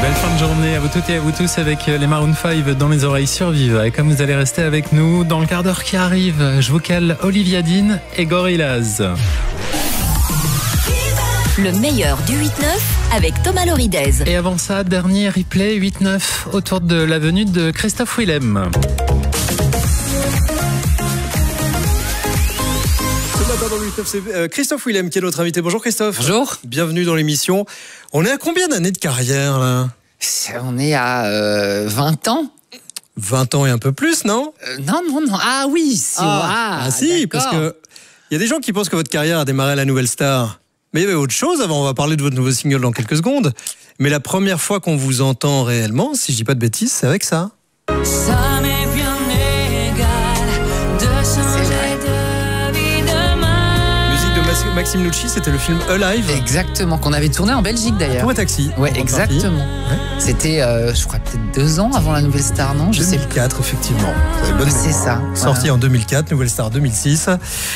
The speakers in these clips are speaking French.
Belle fin de journée à vous toutes et à vous tous avec les Maroon 5 dans les oreilles sur Vive. Et comme vous allez rester avec nous dans le quart d'heure qui arrive, je vous cale Olivia Dean et Gorillaz. Le meilleur du 8-9 avec Thomas Loridez. Et avant ça, dernier replay 8-9 autour de la venue de Christophe Willem. Dans le 8-9, c'est Christophe Willem qui est notre invité. Bonjour Christophe. Bonjour. Bienvenue dans l'émission. On est à combien d'années de carrière là ? On est à 20 ans. 20 ans et un peu plus, non ? Non. Ah oui. Si, si, parce que il y a des gens qui pensent que votre carrière a démarré à la Nouvelle Star. Mais il y avait autre chose avant. On va parler de votre nouveau single dans quelques secondes. Mais la première fois qu'on vous entend réellement, si je dis pas de bêtises, c'est avec ça. Ça m'est bien égal de changer de vie demain. Musique de Maxime Nucci, c'était le film Alive. Exactement, qu'on avait tourné en Belgique d'ailleurs. Pour un taxi. Ouais, exactement. Ouais. C'était, je crois, peut-être 2 ans avant la Nouvelle Star, non ? 2004, effectivement. C'est ça. Sorti en 2004, Nouvelle Star 2006.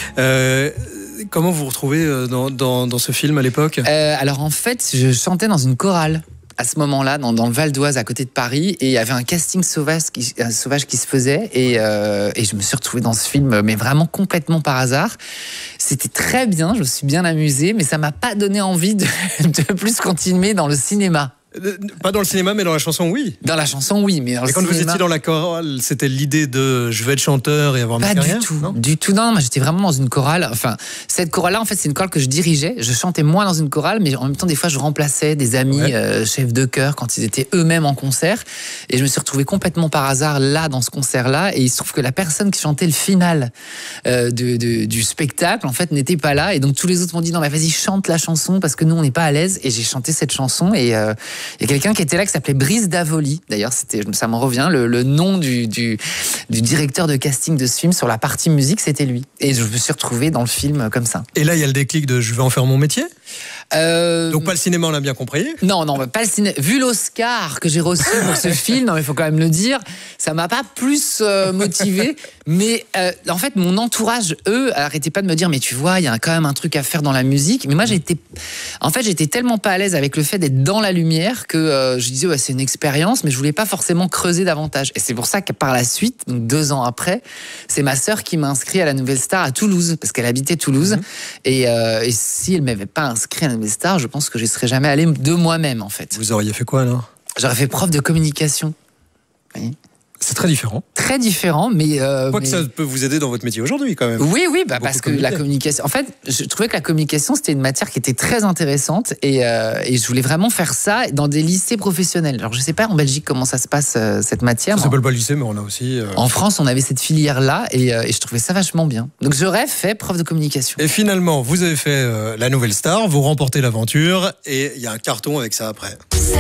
Comment vous vous retrouvez dans ce film à l'époque ? Alors en fait, je chantais dans une chorale à ce moment-là, dans le Val d'Oise, à côté de Paris, et il y avait un casting sauvage qui se faisait, et je me suis retrouvée dans ce film, mais vraiment complètement par hasard. C'était très bien, je me suis bien amusée, mais ça m'a pas donné envie de plus continuer dans le cinéma. Pas dans le cinéma, mais dans la chanson, oui. Dans la chanson, oui, mais dans le cinéma... quand vous étiez dans la chorale, c'était l'idée de je vais être chanteur et avoir ma carrière ? Pas du tout. Non, moi j'étais vraiment dans une chorale. Enfin, cette chorale-là, en fait, c'est une chorale que je dirigeais. Je chantais moi dans une chorale, mais en même temps, des fois, je remplaçais des amis chefs de chœur quand ils étaient eux-mêmes en concert. Et je me suis retrouvée complètement par hasard là, dans ce concert-là. Et il se trouve que la personne qui chantait le final du spectacle, en fait, n'était pas là. Et donc tous les autres m'ont dit non, mais vas-y, chante la chanson parce que nous, on n'est pas à l'aise. Et j'ai chanté cette chanson et il y a quelqu'un qui était là qui s'appelait Brice Davoli. D'ailleurs, ça m'en revient. Le nom du directeur de casting de ce film sur la partie musique, c'était lui. Et je me suis retrouvé dans le film comme ça. Et là, il y a le déclic de je vais en faire mon métier ? Donc pas le cinéma, on l'a bien compris. Non, pas le cinéma. Vu l'Oscar que j'ai reçu pour ce film, il faut quand même le dire, ça m'a pas plus motivé. Mais en fait, mon entourage, eux, arrêtaient pas de me dire, mais tu vois, il y a quand même un truc à faire dans la musique. Mais moi, j'étais tellement pas à l'aise avec le fait d'être dans la lumière que je disais, ouais, c'est une expérience, mais je voulais pas forcément creuser davantage. Et c'est pour ça que par la suite, donc 2 ans après, c'est ma sœur qui m'a inscrit à la Nouvelle Star à Toulouse, parce qu'elle habitait Toulouse. Et si elle m'avait pas inscrit à la Nouvelle Star, je pense que je serais jamais allé de moi-même, en fait. Vous auriez fait quoi, alors ? J'aurais fait prof de communication. Oui. C'est très différent. Très différent, mais... que ça peut vous aider dans votre métier aujourd'hui, quand même. Oui, parce que la communication... En fait, je trouvais que la communication, c'était une matière qui était très intéressante et je voulais vraiment faire ça dans des lycées professionnels. Alors, je sais pas en Belgique comment ça se passe, cette matière. Ça s'appelle pas le lycée, mais on a aussi... En France, on avait cette filière-là et je trouvais ça vachement bien. Donc, j'aurais fait prof de communication. Et finalement, vous avez fait la Nouvelle Star, vous remportez l'aventure et il y a un carton avec ça après.